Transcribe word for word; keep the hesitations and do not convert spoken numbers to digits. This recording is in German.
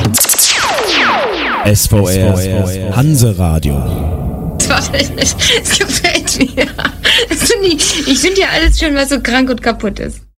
S V R Hanseradio. Es gefällt mir. Ich finde ja alles schön, was so krank und kaputt ist.